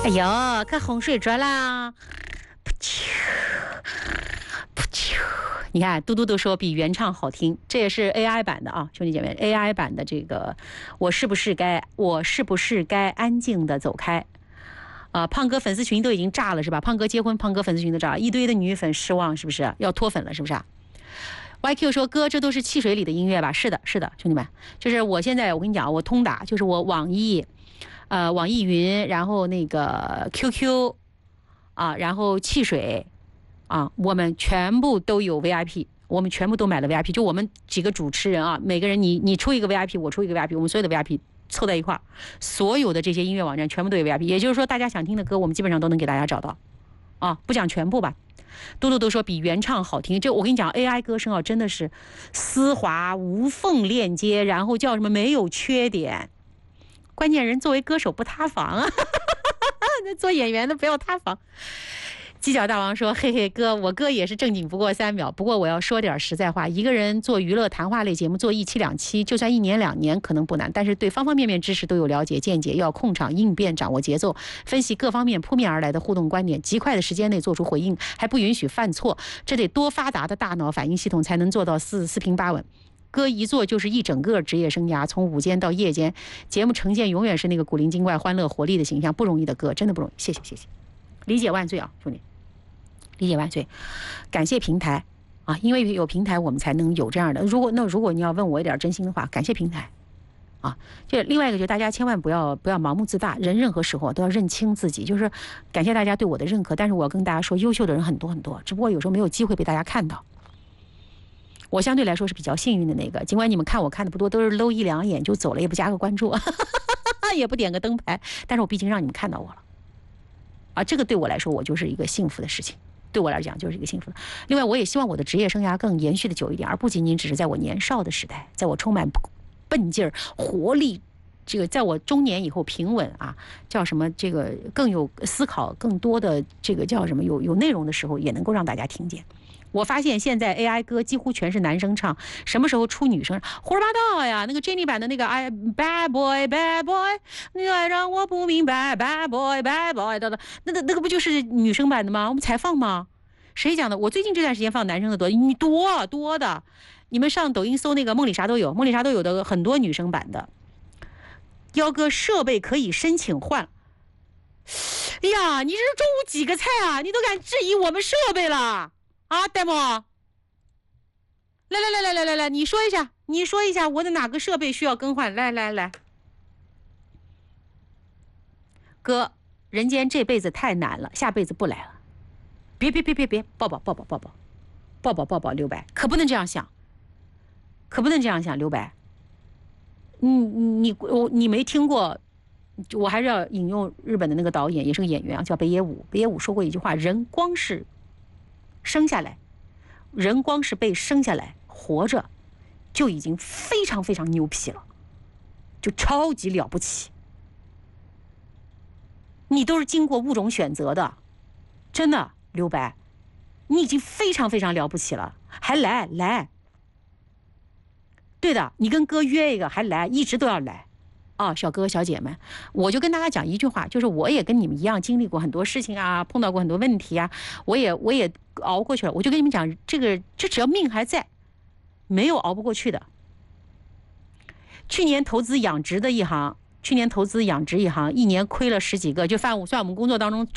哎呦，可洪水着啦！噗啾噗啾，你看，嘟嘟都说比原唱好听，这也是 AI 版的啊，兄弟姐妹 ，AI 版的这个，我是不是该安静的走开？胖哥粉丝群都已经炸了是吧？胖哥结婚，胖哥粉丝群都炸了，一堆的女粉失望是不是？要脱粉了是不是？YQ 说哥，这都是汽水里的音乐吧？是的，是的，兄弟们，就是我现在我跟你讲，我通达，就是我网易云，然后那个 QQ 啊，然后汽水啊，我们全部都有 VIP， 我们全部都买了 VIP， 就我们几个主持人啊，每个人你出一个 VIP， 我出一个 VIP， 我们所有的 VIP 凑在一块儿，所有的这些音乐网站全部都有 VIP， 也就是说大家想听的歌，我们基本上都能给大家找到啊，不讲全部吧。嘟嘟都说比原唱好听，这我跟你讲 AI 歌声啊，真的是丝滑无缝链接，然后叫什么没有缺点，关键人作为歌手不塌房啊，那做演员的不要塌房。犄角大王说：“嘿嘿哥，我哥也是正经不过3秒。不过我要说点实在话，一个人做娱乐谈话类节目，做1期2期，就算1年2年可能不难，但是对方方面面知识都有了解，见解要控场应变，掌握节奏，分析各方面扑面而来的互动观点，极快的时间内做出回应，还不允许犯错，这得多发达的大脑反应系统才能做到四平八稳。哥一做就是一整个职业生涯，从午间到夜间，节目呈现永远是那个古灵精怪、欢乐活力的形象，不容易的哥，真的不容易，谢谢，理解万岁啊，兄弟。”理解万岁，感谢平台啊！因为有平台，我们才能有这样的。如果你要问我一点真心的话，感谢平台啊！就另外一个，就大家千万不要盲目自大，人任何时候都要认清自己。就是感谢大家对我的认可，但是我要跟大家说，优秀的人很多很多，只不过有时候没有机会被大家看到。我相对来说是比较幸运的那个，尽管你们看我看的不多，都是搂1-2眼就走了，也不加个关注，也不点个灯牌，但是我毕竟让你们看到我了啊！这个对我来说，我就是一个幸福的事情。对我来讲就是一个幸福的。另外，我也希望我的职业生涯更延续的久一点，而不仅仅只是在我年少的时代，在我充满奔劲儿、活力，这个在我中年以后平稳啊，叫什么？这个更有思考、更多的这个叫什么？有内容的时候，也能够让大家听见。我发现现在 AI 歌几乎全是男生唱，什么时候出女生？胡说八道呀！那个 Jenny 版的那个bad boy bad boy， 你爱让我不明白 bad boy bad boy 的，那个不就是女生版的吗？我们才放吗？谁讲的？我最近这段时间放男生的多，你多的，你们上抖音搜那个梦里啥都有，梦里啥都有的很多女生版的。幺哥设备可以申请换。哎呀，你这是中午几个菜啊？你都敢质疑我们设备了？啊，戴莫，来，你说一下，我的哪个设备需要更换？来，哥，人间这辈子太难了，下辈子不来了。别，抱抱，刘白，可不能这样想，刘白。你没听过？我还是要引用日本的那个导演，也是个演员啊，叫北野武。北野武说过一句话：人光是生下来，人光是被生下来活着，就已经非常非常牛皮了，就超级了不起。你都是经过物种选择的，真的，刘白，你已经非常非常了不起了，还来。对的，你跟哥约一个，还来，一直都要来。小哥哥小姐们，我就跟大家讲一句话，就是我也跟你们一样经历过很多事情啊，碰到过很多问题啊，我也熬过去了。我就跟你们讲，这只要命还在，没有熬不过去的。去年投资养殖一行，1年亏了10几个，就算我们工作当中